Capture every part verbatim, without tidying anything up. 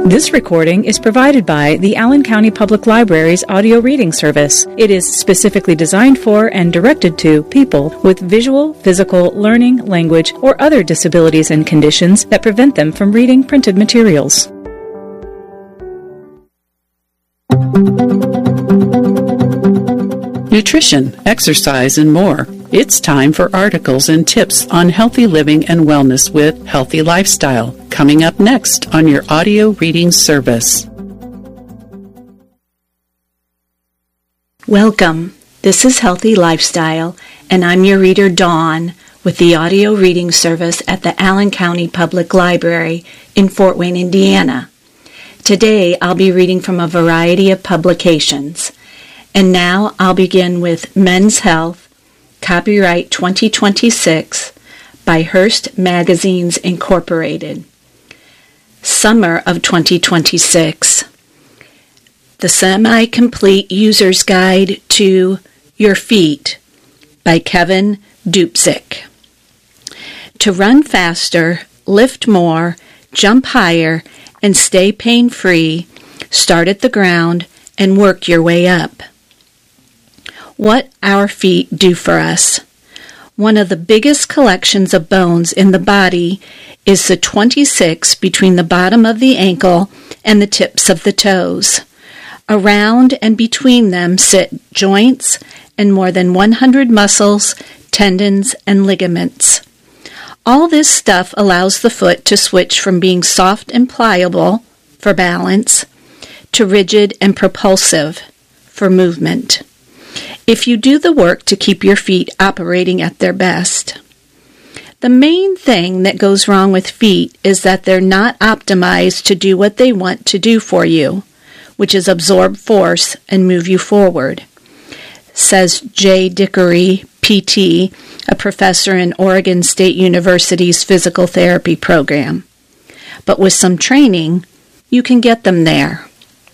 This recording is provided by the Allen County Public Library's audio reading service. It is specifically designed for and directed to people with visual, physical, learning, language, or other disabilities and conditions that prevent them from reading printed materials. Nutrition, exercise, and more. It's time for articles and tips on healthy living and wellness with Healthy Lifestyle, coming up next on your audio reading service. Welcome. This is Healthy Lifestyle, and I'm your reader, Dawn, with the audio reading service at the Allen County Public Library in Fort Wayne, Indiana. Today, I'll be reading from a variety of publications. And now I'll begin with Men's Health, copyright twenty twenty-six, by Hearst Magazines, Incorporated. Summer of twenty twenty-six. The Semi-Complete User's Guide to Your Feet, by Kevin Dupsik. To run faster, lift more, jump higher, and stay pain-free, start at the ground and work your way up. What our feet do for us. One of the biggest collections of bones in the body is the twenty-six between the bottom of the ankle and the tips of the toes. Around and between them sit joints and more than one hundred muscles, tendons, and ligaments. All this stuff allows the foot to switch from being soft and pliable for balance to rigid and propulsive for movement, if you do the work to keep your feet operating at their best. The main thing that goes wrong with feet is that they're not optimized to do what they want to do for you, which is absorb force and move you forward, says Jay Dickory, P T, a professor in Oregon State University's physical therapy program. But with some training, you can get them there.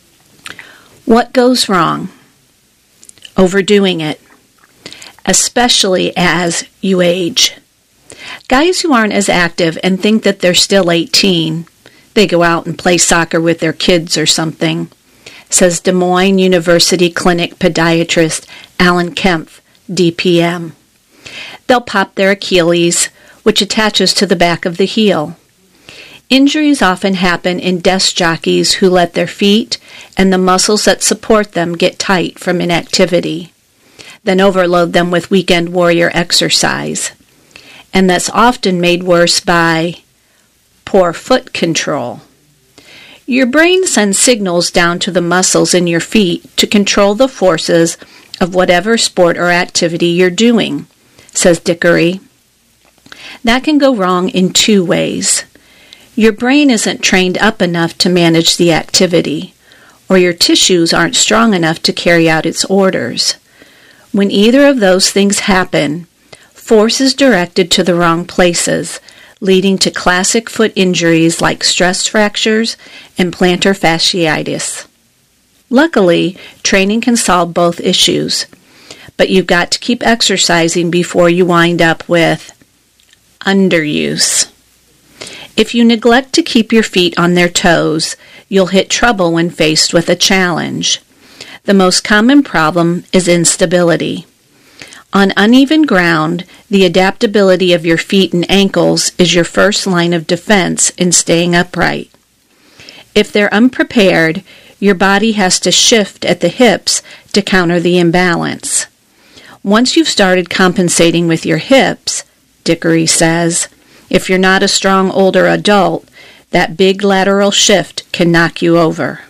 What goes wrong? Overdoing it, especially as you age. Guys who aren't as active and think that they're still eighteen, they go out and play soccer with their kids or something, says Des Moines University Clinic podiatrist Alan Kempf, D P M. They'll pop their Achilles, which attaches to the back of the heel. Injuries often happen in desk jockeys who let their feet and the muscles that support them get tight from inactivity, then overload them with weekend warrior exercise. And that's often made worse by poor foot control. Your brain sends signals down to the muscles in your feet to control the forces of whatever sport or activity you're doing, says Dickory. That can go wrong in two ways. Your brain isn't trained up enough to manage the activity, or your tissues aren't strong enough to carry out its orders. When either of those things happen, force is directed to the wrong places, leading to classic foot injuries like stress fractures and plantar fasciitis. Luckily, training can solve both issues, but you've got to keep exercising before you wind up with underuse. If you neglect to keep your feet on their toes, you'll hit trouble when faced with a challenge. The most common problem is instability. On uneven ground, the adaptability of your feet and ankles is your first line of defense in staying upright. If they're unprepared, your body has to shift at the hips to counter the imbalance. Once you've started compensating with your hips, Dickory says, if you're not a strong older adult, that big lateral shift can knock you over.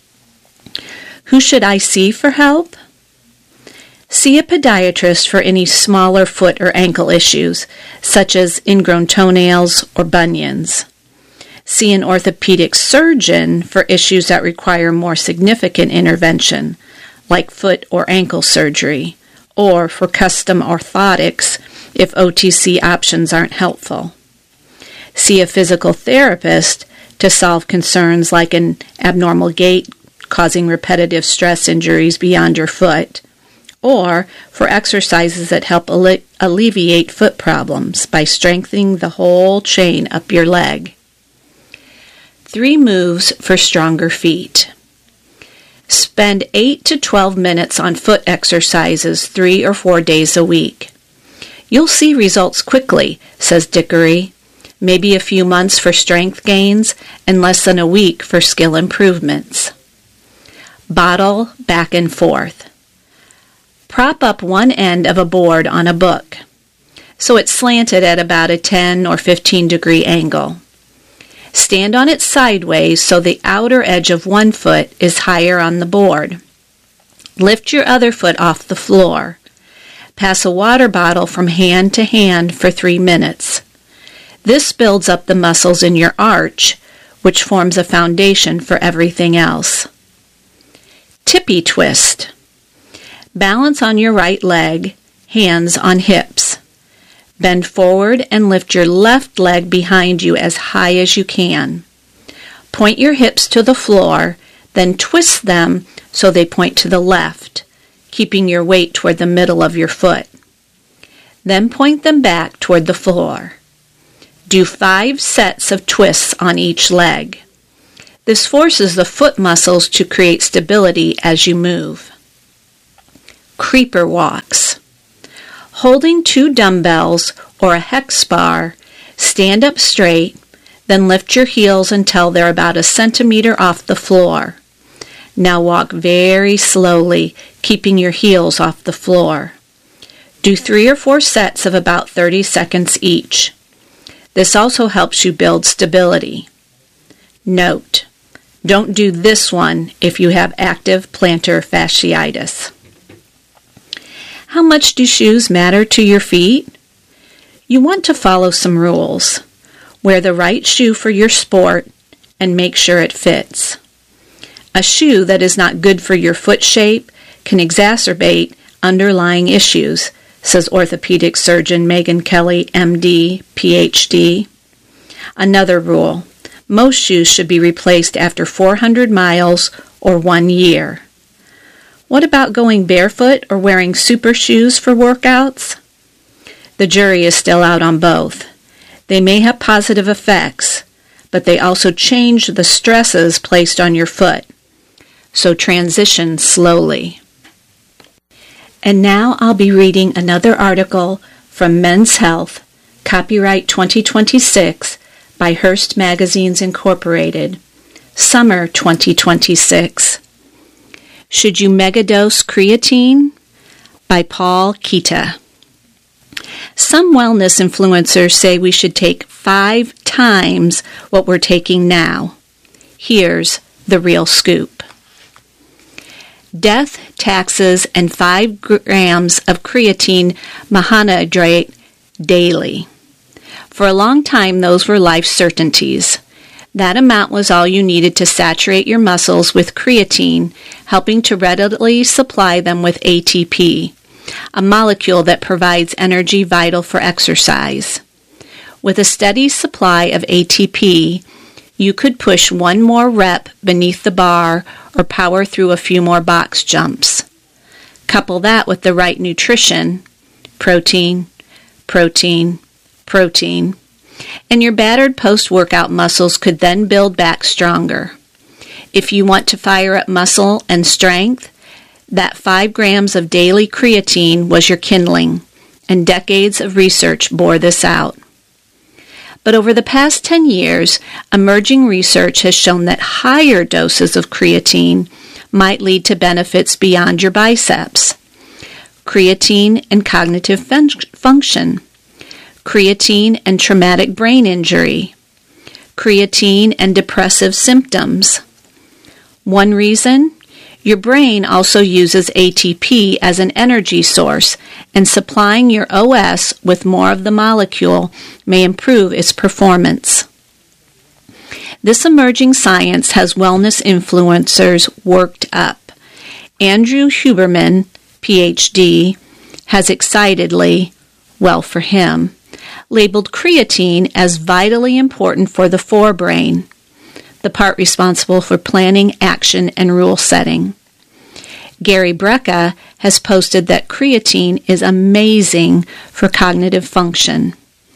Who should I see for help? See a podiatrist for any smaller foot or ankle issues, such as ingrown toenails or bunions. See an orthopedic surgeon for issues that require more significant intervention, like foot or ankle surgery, or for custom orthotics if O T C options aren't helpful. See a physical therapist to solve concerns like an abnormal gait causing repetitive stress injuries beyond your foot, or for exercises that help alle- alleviate foot problems by strengthening the whole chain up your leg. Three moves for stronger feet. Spend eight to twelve minutes on foot exercises three or four days a week. You'll see results quickly, says Dickory. Maybe a few months for strength gains and less than a week for skill improvements. Bottle back and forth. Prop up one end of a board on a book, so it's slanted at about a ten or fifteen degree angle. Stand on it sideways so the outer edge of one foot is higher on the board. Lift your other foot off the floor. Pass a water bottle from hand to hand for three minutes. This builds up the muscles in your arch, which forms a foundation for everything else. Tippy twist. Balance on your right leg, hands on hips. Bend forward and lift your left leg behind you as high as you can. Point your hips to the floor, then twist them so they point to the left, keeping your weight toward the middle of your foot. Then point them back toward the floor. Do five sets of twists on each leg. This forces the foot muscles to create stability as you move. Creeper walks. Holding two dumbbells or a hex bar, stand up straight, then lift your heels until they're about a centimeter off the floor. Now walk very slowly, keeping your heels off the floor. Do three or four sets of about thirty seconds each. This also helps you build stability. Note: don't do this one if you have active plantar fasciitis. How much do shoes matter to your feet? You want to follow some rules. Wear the right shoe for your sport and make sure it fits. A shoe that is not good for your foot shape can exacerbate underlying issues, says orthopedic surgeon Megan Kelly, M D, P H D. Another rule: most shoes should be replaced after four hundred miles or one year. What about going barefoot or wearing super shoes for workouts? The jury is still out on both. They may have positive effects, but they also change the stresses placed on your foot. So transition slowly. And now I'll be reading another article from Men's Health, copyright twenty twenty-six, by Hearst Magazines Incorporated, summer twenty twenty-six. Should you megadose creatine? By Paul Kita. Some wellness influencers say we should take five times what we're taking now. Here's the real scoop. Death, taxes, and five grams of creatine monohydrate daily. For a long time, those were life certainties. That amount was all you needed to saturate your muscles with creatine, helping to readily supply them with A T P, a molecule that provides energy vital for exercise. With a steady supply of A T P, you could push one more rep beneath the bar or power through a few more box jumps. Couple that with the right nutrition, protein, protein, protein, and your battered post-workout muscles could then build back stronger. If you want to fire up muscle and strength, that five grams of daily creatine was your kindling, and decades of research bore this out. But over the past ten years, emerging research has shown that higher doses of creatine might lead to benefits beyond your biceps. Creatine and cognitive fun- function. Creatine and traumatic brain injury. Creatine and depressive symptoms. One reason? Your brain also uses A T P as an energy source, and supplying your O S with more of the molecule may improve its performance. This emerging science has wellness influencers worked up. Andrew Huberman, P H D, has excitedly, well for him, labeled creatine as vitally important for the forebrain, the part responsible for planning, action, and rule setting. Gary Brecka has posted that creatine is amazing for cognitive function.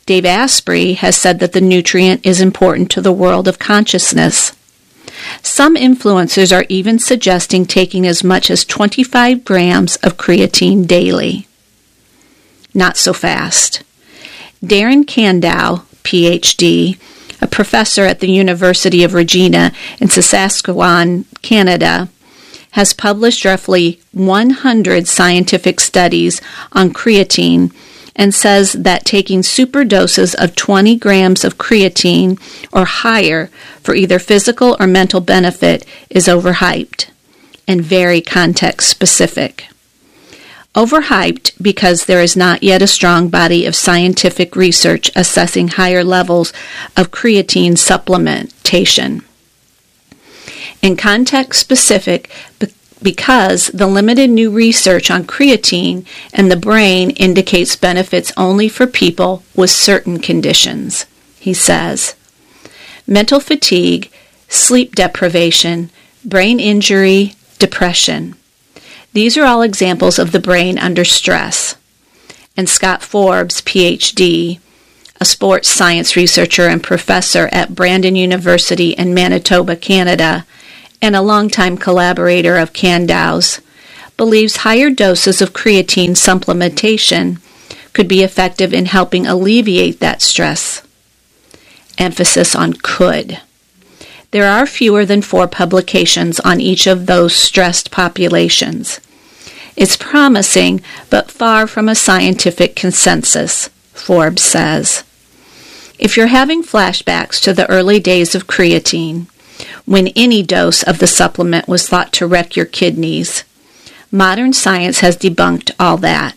Dave Asprey has said that the nutrient is important to the world of consciousness. Some influencers are even suggesting taking as much as twenty-five grams of creatine daily. Not so fast. Darren Candow, P H D, a professor at the University of Regina in Saskatchewan, Canada, has published roughly one hundred scientific studies on creatine and says that taking super doses of twenty grams of creatine or higher for either physical or mental benefit is overhyped and very context-specific. Overhyped because there is not yet a strong body of scientific research assessing higher levels of creatine supplementation. And context-specific because the limited new research on creatine and the brain indicates benefits only for people with certain conditions, he says. Mental fatigue, sleep deprivation, brain injury, depression. These are all examples of the brain under stress. And Scott Forbes, P H D, a sports science researcher and professor at Brandon University in Manitoba, Canada, and a longtime collaborator of Candow's, believes higher doses of creatine supplementation could be effective in helping alleviate that stress. Emphasis on could. There are fewer than four publications on each of those stressed populations. It's promising, but far from a scientific consensus, Forbes says. If you're having flashbacks to the early days of creatine, when any dose of the supplement was thought to wreck your kidneys, modern science has debunked all that.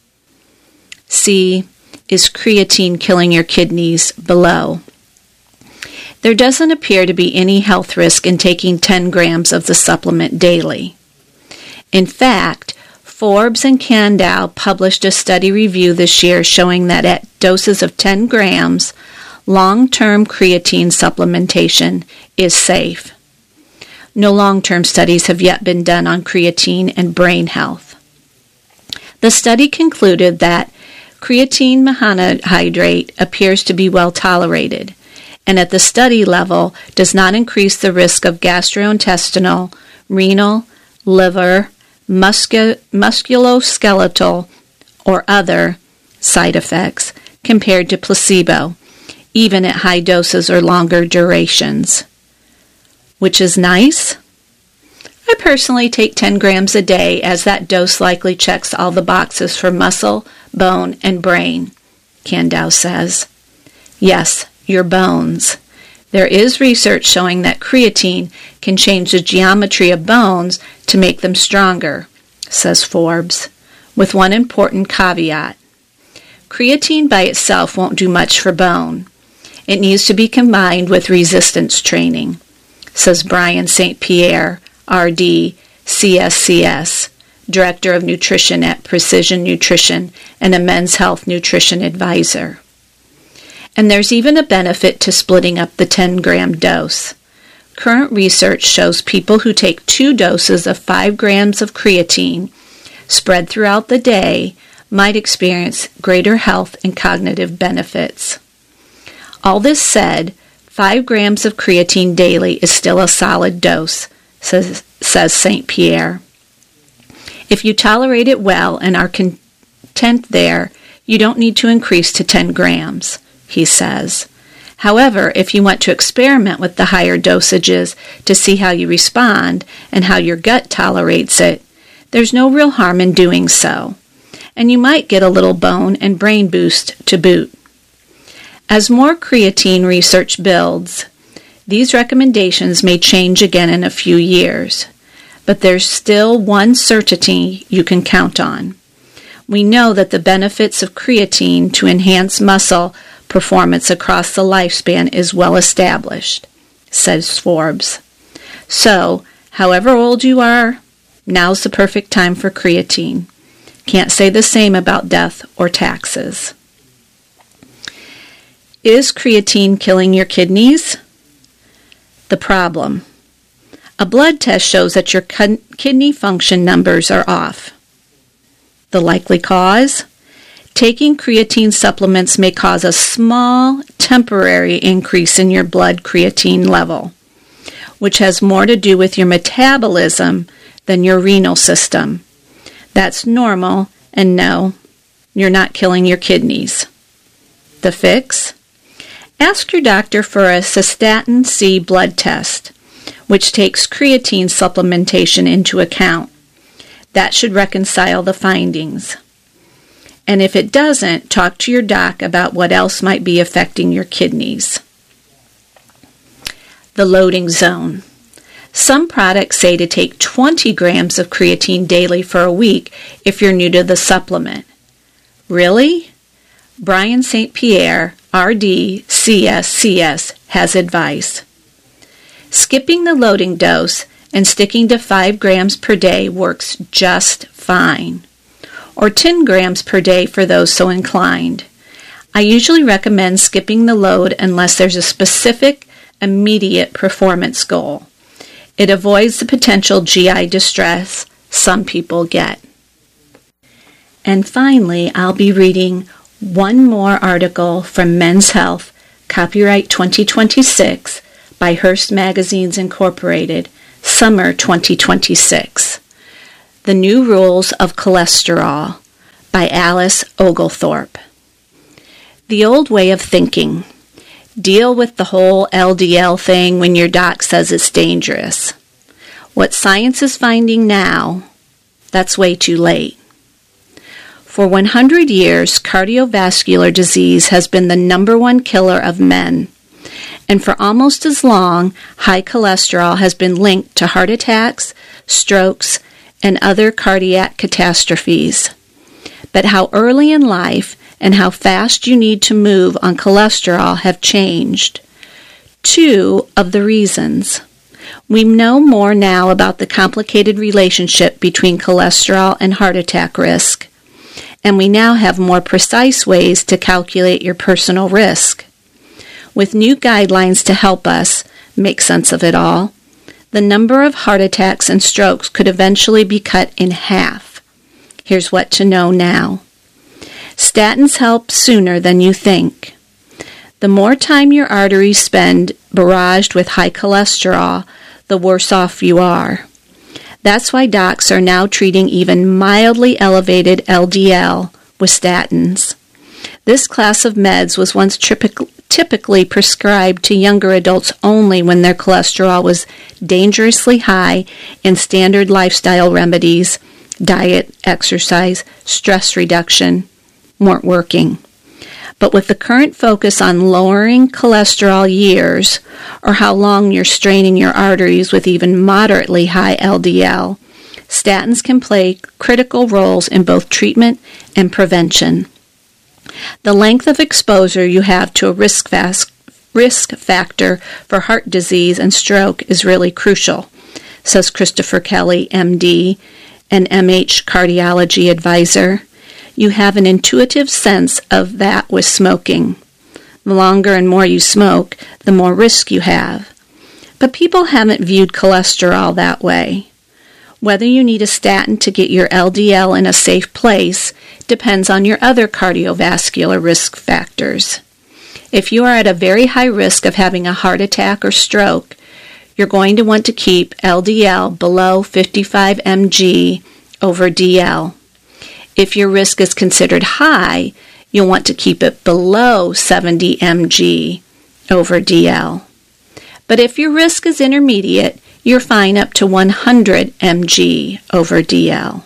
See, is creatine killing your kidneys below? There doesn't appear to be any health risk in taking ten grams of the supplement daily. In fact, Forbes and Candow published a study review this year showing that at doses of ten grams, long-term creatine supplementation is safe. No long-term studies have yet been done on creatine and brain health. The study concluded that creatine monohydrate appears to be well tolerated, and at the study level does not increase the risk of gastrointestinal, renal, liver, muscu- musculoskeletal, or other side effects compared to placebo, even at high doses or longer durations. Which is nice. I personally take ten grams a day as that dose likely checks all the boxes for muscle, bone, and brain, Candow says. Yes, your bones. There is research showing that creatine can change the geometry of bones to make them stronger, says Forbes, with one important caveat. Creatine by itself won't do much for bone. It needs to be combined with resistance training, says Brian Saint Pierre, R D, C S C S, Director of Nutrition at Precision Nutrition and a Men's Health Nutrition Advisor. And there's even a benefit to splitting up the ten-gram dose. Current research shows people who take two doses of five grams of creatine spread throughout the day might experience greater health and cognitive benefits. All this said, five grams of creatine daily is still a solid dose, says, says Saint Pierre. If you tolerate it well and are content there, you don't need to increase to ten grams, he says. However, if you want to experiment with the higher dosages to see how you respond and how your gut tolerates it, there's no real harm in doing so, and you might get a little bone and brain boost to boot. As more creatine research builds, these recommendations may change again in a few years, but there's still one certainty you can count on. We know that the benefits of creatine to enhance muscle performance across the lifespan is well established, says Forbes. So, however old you are, now's the perfect time for creatine. Can't say the same about death or taxes. Is creatine killing your kidneys? The problem. A blood test shows that your kidney function numbers are off. The likely cause? Taking creatine supplements may cause a small, temporary increase in your blood creatine level, which has more to do with your metabolism than your renal system. That's normal, and no, you're not killing your kidneys. The fix? Ask your doctor for a cystatin C blood test, which takes creatine supplementation into account. That should reconcile the findings. And if it doesn't, talk to your doc about what else might be affecting your kidneys. The loading zone. Some products say to take twenty grams of creatine daily for a week if you're new to the supplement. Really? Brian Saint Pierre, R D, C S C S, has advice. Skipping the loading dose and sticking to five grams per day works just fine, or ten grams per day for those so inclined. I usually recommend skipping the load unless there's a specific, immediate performance goal. It avoids the potential G I distress some people get. And finally, I'll be reading one more article from Men's Health, copyright twenty twenty-six, by Hearst Magazines Incorporated, summer twenty twenty-six. The New Rules of Cholesterol, by Alice Oglethorpe. The old way of thinking. Deal with the whole L D L thing when your doc says it's dangerous. What science is finding now, that's way too late. For one hundred years, cardiovascular disease has been the number one killer of men. And for almost as long, high cholesterol has been linked to heart attacks, strokes, and other cardiac catastrophes. But how early in life and how fast you need to move on cholesterol have changed. Two of the reasons. We know more now about the complicated relationship between cholesterol and heart attack risk, and we now have more precise ways to calculate your personal risk. With new guidelines to help us make sense of it all, the number of heart attacks and strokes could eventually be cut in half. Here's what to know now. Statins help sooner than you think. The more time your arteries spend barraged with high cholesterol, the worse off you are. That's why docs are now treating even mildly elevated L D L with statins. This class of meds was once typically prescribed to younger adults only when their cholesterol was dangerously high and standard lifestyle remedies, diet, exercise, stress reduction, weren't working. But with the current focus on lowering cholesterol years, or how long you're straining your arteries with even moderately high L D L, statins can play critical roles in both treatment and prevention. The length of exposure you have to a risk, fast, risk factor for heart disease and stroke is really crucial, says Christopher Kelly, M D, an M H cardiology advisor. You have an intuitive sense of that with smoking. The longer and more you smoke, the more risk you have. But people haven't viewed cholesterol that way. Whether you need a statin to get your L D L in a safe place depends on your other cardiovascular risk factors. If you are at a very high risk of having a heart attack or stroke, you're going to want to keep L D L below fifty-five milligrams over D L. If your risk is considered high, you'll want to keep it below seventy milligrams over D L. But if your risk is intermediate, you're fine up to one hundred milligrams over D L.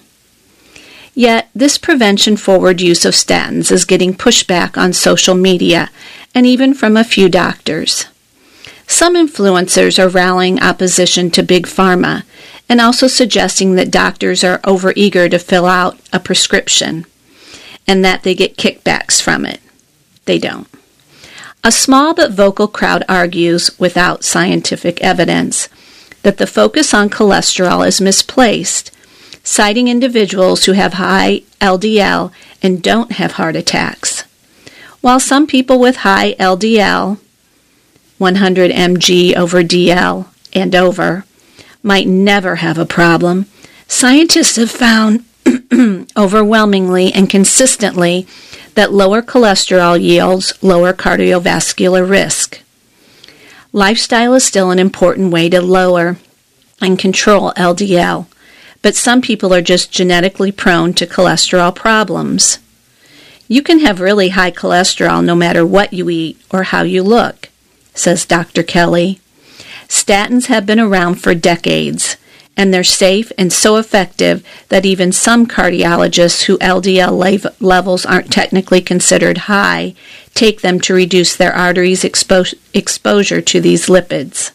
Yet, this prevention-forward use of statins is getting pushback on social media and even from a few doctors. Some influencers are rallying opposition to Big Pharma and also suggesting that doctors are overeager to fill out a prescription and that they get kickbacks from it. They don't. A small but vocal crowd argues, without scientific evidence, that the focus on cholesterol is misplaced, citing individuals who have high L D L and don't have heart attacks. While some people with high L D L, one hundred milligrams over D L and over, might never have a problem, scientists have found overwhelmingly and consistently that lower cholesterol yields lower cardiovascular risk. Lifestyle is still an important way to lower and control L D L, but some people are just genetically prone to cholesterol problems. You can have really high cholesterol no matter what you eat or how you look, says Doctor Kelly. Statins have been around for decades, and they're safe and so effective that even some cardiologists who L D L lev- levels aren't technically considered high take them to reduce their arteries' expo- exposure to these lipids.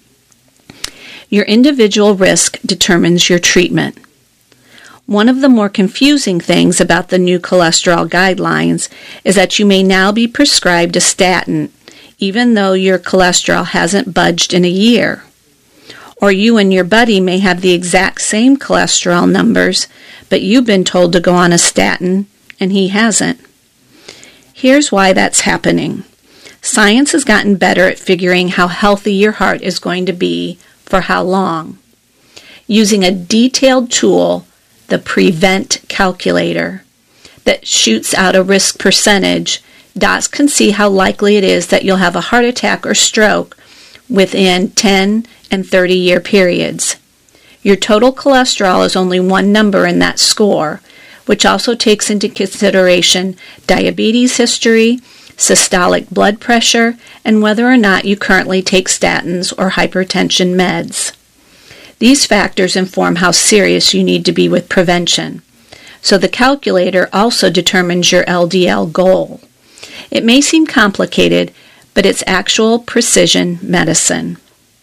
Your individual risk determines your treatment. One of the more confusing things about the new cholesterol guidelines is that you may now be prescribed a statin even though your cholesterol hasn't budged in a year. Or you and your buddy may have the exact same cholesterol numbers, but you've been told to go on a statin and he hasn't. Here's why that's happening. Science has gotten better at figuring how healthy your heart is going to be for how long. Using a detailed tool, the Prevent Calculator, that shoots out a risk percentage, docs can see how likely it is that you'll have a heart attack or stroke within ten and thirty year periods. Your total cholesterol is only one number in that score, which also takes into consideration diabetes history, systolic blood pressure, and whether or not you currently take statins or hypertension meds. These factors inform how serious you need to be with prevention. So the calculator also determines your L D L goal. It may seem complicated, but it's actual precision medicine.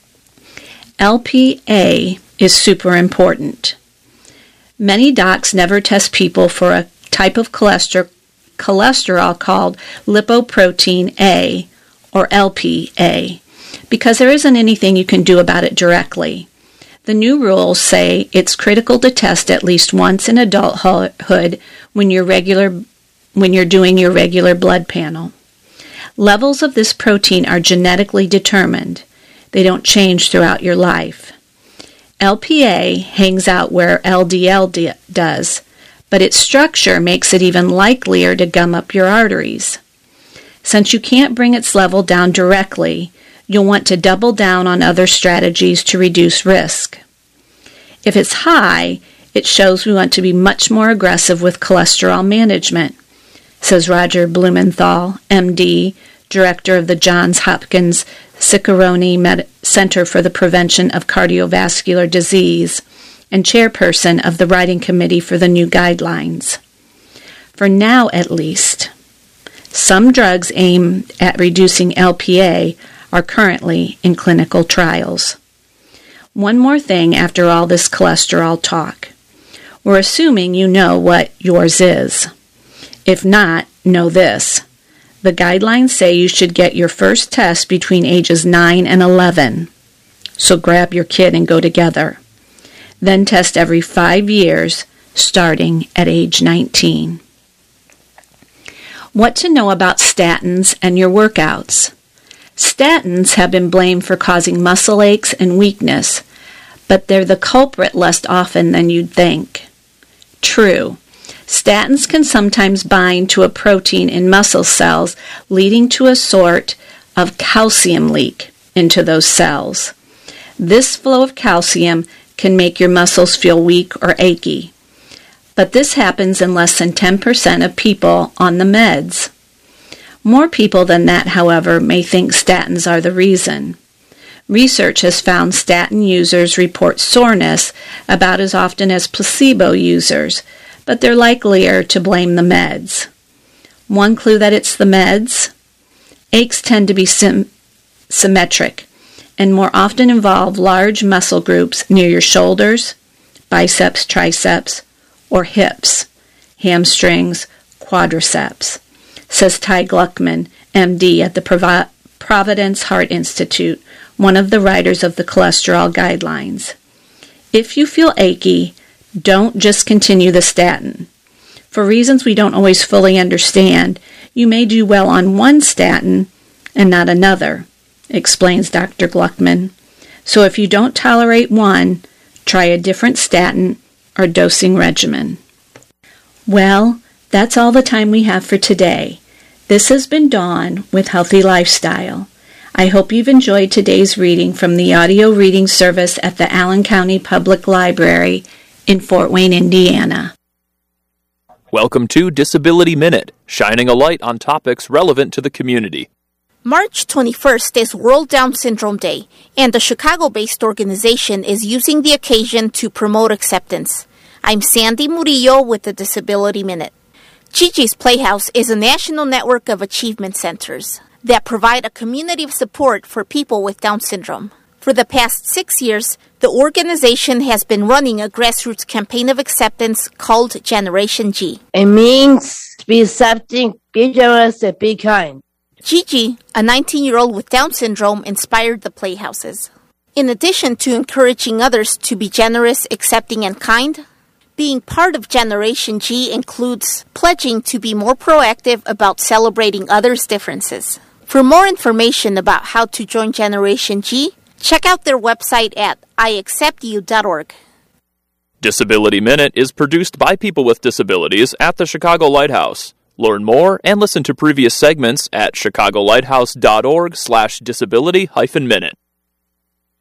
L P A is super important. Many docs never test people for a type of cholesterol, cholesterol called lipoprotein A, or L P A, because there isn't anything you can do about it directly. The new rules say it's critical to test at least once in adulthood when you're regular when you're doing your regular blood panel. Levels of this protein are genetically determined. They don't change throughout your life. L P A hangs out where L D L d- does, but its structure makes it even likelier to gum up your arteries. Since you can't bring its level down directly, you'll want to double down on other strategies to reduce risk. If it's high, it shows we want to be much more aggressive with cholesterol management, says Roger Blumenthal, M D, director of the Johns Hopkins Ciccarone Med- Center for the Prevention of Cardiovascular Disease and chairperson of the writing committee for the new guidelines. For now, at least, some drugs aimed at reducing L P A are currently in clinical trials. One more thing after all this cholesterol talk. We're assuming you know what yours is. If not, know this. The guidelines say you should get your first test between ages nine and eleven. So grab your kid and go together. Then test every five years, starting at age nineteen. What to know about statins and your workouts. Statins have been blamed for causing muscle aches and weakness, but they're the culprit less often than you'd think. True. Statins can sometimes bind to a protein in muscle cells, leading to a sort of calcium leak into those cells. This flow of calcium can make your muscles feel weak or achy. But this happens in less than ten percent of people on the meds. More people than that, however, may think statins are the reason. Research has found statin users report soreness about as often as placebo users, but they're likelier to blame the meds. One clue that it's the meds? Aches tend to be sim- symmetric and more often involve large muscle groups near your shoulders, biceps, triceps, or hips, hamstrings, quadriceps, says Ty Gluckman, M D at the Provi- Providence Heart Institute, one of the writers of the cholesterol guidelines. If you feel achy, don't just continue the statin. For reasons we don't always fully understand, you may do well on one statin and not another, explains Doctor Gluckman. So if you don't tolerate one, try a different statin or dosing regimen. Well, that's all the time we have for today. This has been Dawn with Healthy Lifestyle. I hope you've enjoyed today's reading from the audio reading service at the Allen County Public Library in Fort Wayne, Indiana. Welcome to Disability Minute, shining a light on topics relevant to the community. March twenty-first is World Down Syndrome Day, and the Chicago-based organization is using the occasion to promote acceptance. I'm Sandy Murillo with the Disability Minute. Gigi's Playhouse is a national network of achievement centers that provide a community of support for people with Down syndrome. For the past six years, the organization has been running a grassroots campaign of acceptance called Generation G. It means to be accepting, be generous, and be kind. Gigi, a nineteen-year-old with Down syndrome, inspired the Playhouses. In addition to encouraging others to be generous, accepting, and kind, being part of Generation G includes pledging to be more proactive about celebrating others' differences. For more information about how to join Generation G, check out their website at i accept you dot org. Disability Minute is produced by people with disabilities at the Chicago Lighthouse. Learn more and listen to previous segments at chicago lighthouse dot org slash disability hyphen minute.